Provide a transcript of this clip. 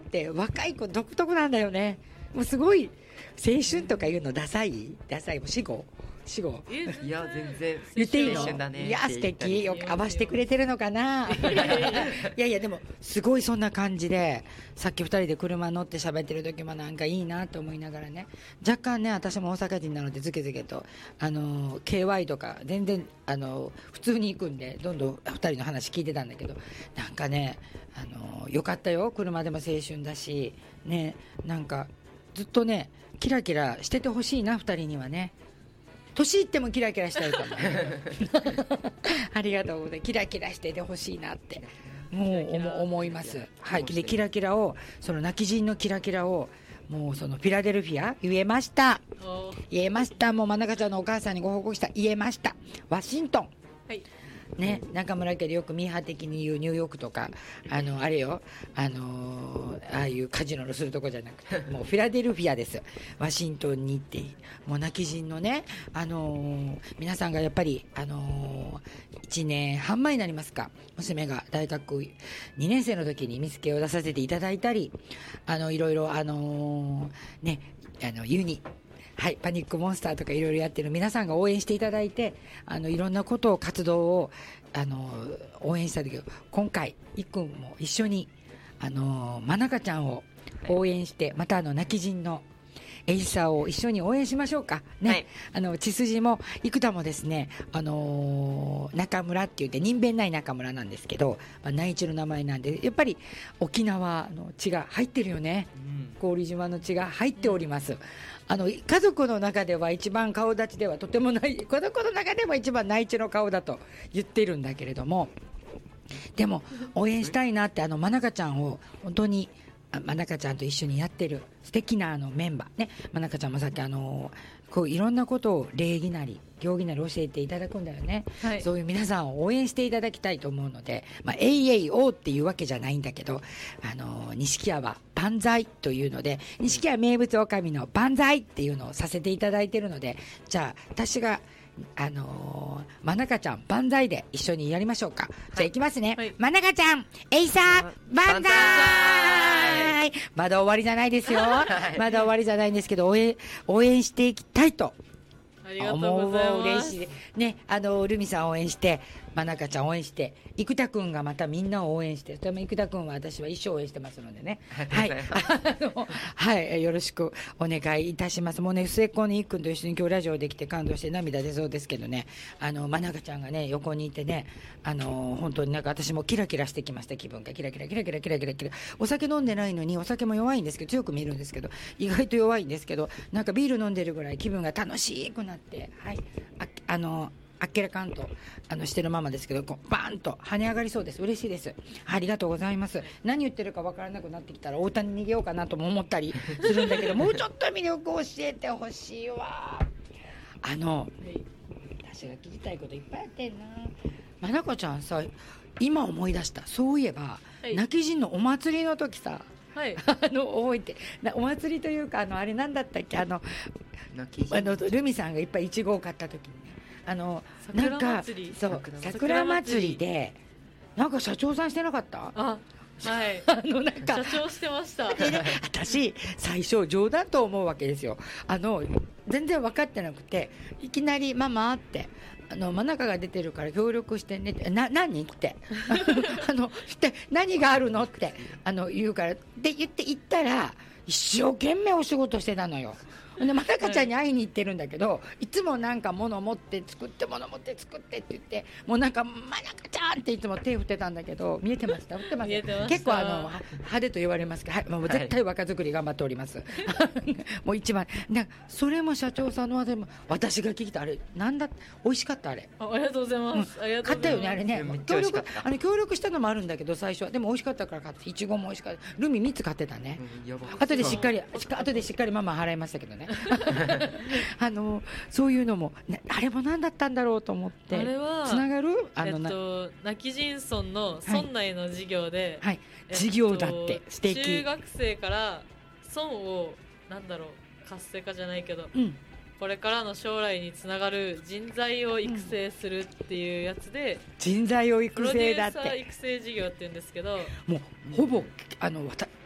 って若い子独特なんだよね。もうすごい青春とか言うのダサいもう死後いや全然言っていいの？ 青春だねいや素敵よく合わせてくれてるのかな。いやでもすごいそんな感じで、さっき2人で車乗って喋ってる時もなんかいいなと思いながらね、若干ね私も大阪人なのでズケズケとKY とか全然普通に行くんでどんどん2人の話聞いてたんだけど、なんかねよかったよ。車でも青春だしね、なんかずっとねキラキラしててほしいな、2人にはね。年いってもキラキラしたいと思う。ありがとうございます。キラキラしててほしいなってもう思います。はい。でキラキラを、その泣き人のキラキラをもうそのフィラデルフィア言えました。もう真中ちゃんのお母さんにご報告した。言えました。ワシントン。はい。ね、中村家でよくミーハー的に言うニューヨークとかあれよ、ああいうカジノのするとこじゃなくてもうフィラデルフィアです。ワシントンに行ってもう泣き人のね、皆さんがやっぱり1年半前になりますか、娘が大学2年生の時に見つけを出させていただいたり、いろいろねユニはい、パニックモンスターとかいろいろやってる皆さんが応援していただいて、いろんなことを活動を応援したんだけど、今回いっくんも一緒に真中ちゃんを応援して、また泣き人のエイサーを一緒に応援しましょうかね。はい、血筋も生田もですね、中村って言って人弁ない中村なんですけど、内地の名前なんでやっぱり沖縄の血が入ってるよね。郡島の血が入っております。家族の中では一番顔立ちではとてもない家族の中では一番内地の顔だと言っているんだけれども、でも応援したいなって真中ちゃんを本当に真中ちゃんと一緒にやってる素敵なメンバーね。真中ちゃんもさっきこういろんなことを礼儀なり行儀なり教えていただくんだよね。はい、そういう皆さんを応援していただきたいと思うので、AAO っていうわけじゃないんだけど、錦屋は万歳というので、錦屋名物おかみの万歳っていうのをさせていただいているので、じゃあ私が真中ちゃん万歳で一緒にやりましょうか。じゃあいきますね。はい、真中ちゃんエイサー万歳。まだ終わりじゃないですよ。まだ終わりじゃないんですけど、応援していきたいと思う。嬉しいね。ルミさん応援して、真中ちゃん応援して、生田くんがまたみんなを応援して、それも生田くんは私は一生応援してますのでね。はい、はい、よろしくお願いいたします。もうね、末っ子に生くんと一緒に今日ラジオできて感動して涙出そうですけどね、真中ちゃんがね横にいてね、本当になんか私もキラキラしてきました。気分がキラキラキラキラキラキラキラ。お酒飲んでないのに、お酒も弱いんですけど、強く見えるんですけど、意外と弱いんですけど、なんかビール飲んでるぐらい気分が楽しくなって、はい、あっけらかんとしてるままですけど、こうバーンと跳ね上がりそうです。嬉しいです。ありがとうございます。何言ってるか分からなくなってきたら大谷に逃げようかなとも思ったりするんだけど、もうちょっと魅力を教えてほしいわ。私が聞きたいこといっぱいあってんな。真中ちゃんさ、今思い出した。そういえば、はい、泣き人のお祭りの時さ、はい、覚えてお祭りというかあれなんだったっけ、ルミさんがいっぱいイチゴを買った時にね、なんかそう桜祭りでなんか社長さんしてなかった？ はい、なんか社長してました。 私最初冗談と思うわけですよ。全然分かってなくて、いきなりママって真中が出てるから協力してねって、何って何があるのって言うからって言って行ったら、一生懸命お仕事してたのよ。で真中ちゃんに会いに行ってるんだけど、いつもなんか物持って作ってって言って、もうなんか真中ちゃんっていつも手振ってたんだけど、見えてました？振ってます？結構派手と言われますけど、はい、もう絶対若作り頑張っております。もう一番それも社長さんのでも私が聞いた、あれなんだ、美味しかった。あれありがとうございます。 買ったよねあれね。協力したのもあるんだけど、最初はでも美味しかったから買って、いちごも美味しかった。ルミ3つ買ってたね。後でしっかりママ払いましたけどね。そういうのも、あれも何だったんだろうと思って。 あれはつながる泣き人村の村内の授業で、 はい、授業だって素敵。 中学生から村を活性化じゃないけど、これからの将来につながる人材を育成するっていうやつで、 人材を育成だって、 プロデューサー育成事業って言うんですけど、 もうほぼ